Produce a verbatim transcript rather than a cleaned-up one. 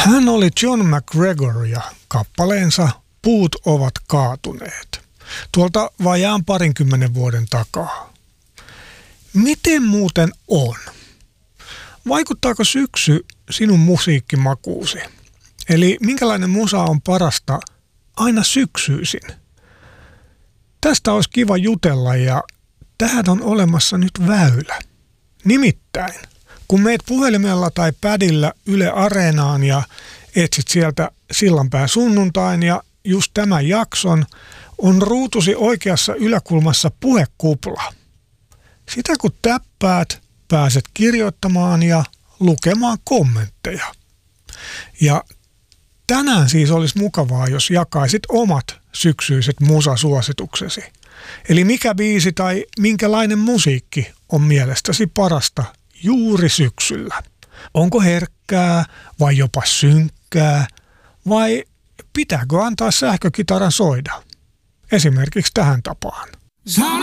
Hän oli John McGregor ja kappaleensa Puut ovat kaatuneet. Tuolta vajaan parinkymmenen vuoden takaa. Miten muuten on? Vaikuttaako syksy sinun musiikkimakuusi? Eli minkälainen musa on parasta aina syksyisin? Tästä olisi kiva jutella ja tähän on olemassa nyt väylä. Nimittäin, kun meet puhelimella tai pädillä Yle Areenaan ja etsit sieltä Sillanpään sunnuntain ja just tämän jakson, on ruutusi oikeassa yläkulmassa puhekupla. Sitä kun täppäät, pääset kirjoittamaan ja lukemaan kommentteja. Ja tänään siis olisi mukavaa, jos jakaisit omat syksyiset musasuosituksesi. Eli mikä biisi tai minkälainen musiikki on mielestäsi parasta juuri syksyllä? Onko herkkää vai jopa synkkää vai pitääkö antaa sähkökitaran soida? Esimerkiksi tähän tapaan.